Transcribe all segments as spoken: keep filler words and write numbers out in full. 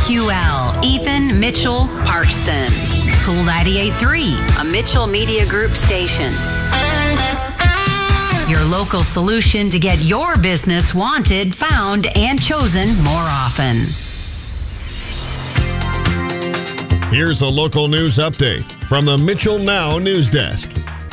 Q L, Ethan Mitchell Parkston. Cool ninety-eight point three, a Mitchell Media Group station. Your local solution to get your business wanted, found, and chosen more often. Here's a local news update from the Mitchell Now News Desk.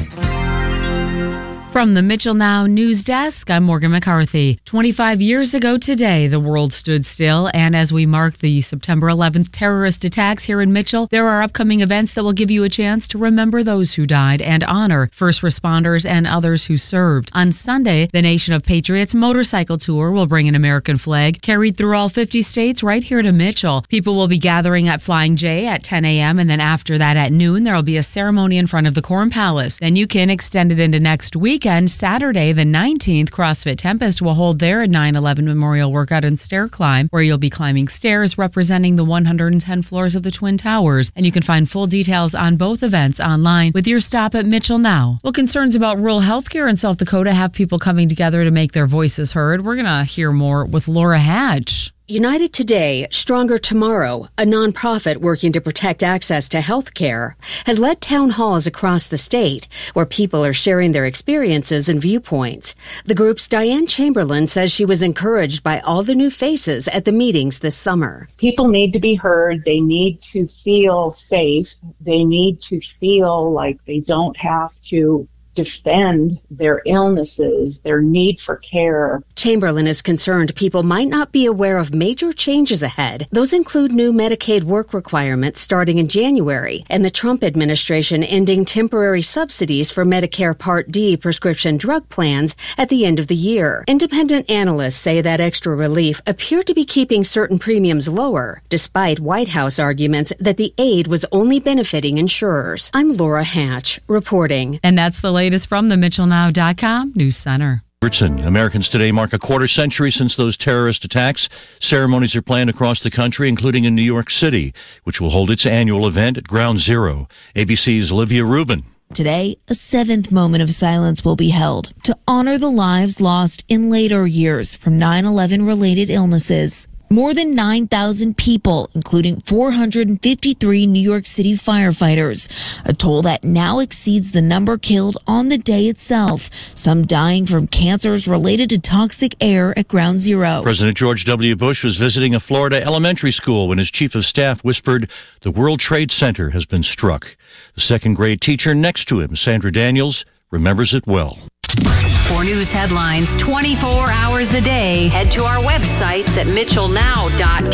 From the Mitchell Now News Desk, I'm Morgan McCarthy. twenty-five years ago today, the world stood still, and as we mark the September eleventh terrorist attacks here in Mitchell, there are upcoming events that will give you a chance to remember those who died and honor first responders and others who served. On Sunday, the Nation of Patriots motorcycle tour will bring an American flag carried through all fifty states right here to Mitchell. People will be gathering at Flying J at ten a.m., and then after that at noon, there will be a ceremony in front of the Corn Palace. Then you can extend it into next week. Saturday, the nineteenth, CrossFit Tempest will hold their nine eleven Memorial Workout and Stair Climb, where you'll be climbing stairs representing the one hundred ten floors of the Twin Towers. And you can find full details on both events online with your stop at Mitchell Now. Well, concerns about rural health care in South Dakota have people coming together to make their voices heard. We're going to hear more with Laura Hatch. United Today, Stronger Tomorrow, a nonprofit working to protect access to health care, has led town halls across the state where people are sharing their experiences and viewpoints. The group's Diane Chamberlain says she was encouraged by all the new faces at the meetings this summer. People need to be heard. They need to feel safe. They need to feel like they don't have to defend their illnesses, their need for care. Chamberlain is concerned people might not be aware of major changes ahead. Those include new Medicaid work requirements starting in January and the Trump administration ending temporary subsidies for Medicare Part D prescription drug plans at the end of the year. Independent analysts say that extra relief appeared to be keeping certain premiums lower, despite White House arguments that the aid was only benefiting insurers. I'm Laura Hatch, reporting. And that's the latest from the Mitchell Now dot com News Center. Americans today mark a quarter century since those terrorist attacks. Ceremonies are planned across the country, including in New York City, which will hold its annual event at Ground Zero. A B C's Olivia Rubin. Today, a seventh moment of silence will be held to honor the lives lost in later years from nine eleven related illnesses. More than nine thousand people, including four hundred fifty-three New York City firefighters, a toll that now exceeds the number killed on the day itself, some dying from cancers related to toxic air at Ground Zero. President George W. Bush was visiting a Florida elementary school when his chief of staff whispered, "The World Trade Center has been struck." The second grade teacher next to him, Sandra Daniels, remembers it well. For news headlines twenty-four hours a day, head to our websites at Mitchell Now dot com.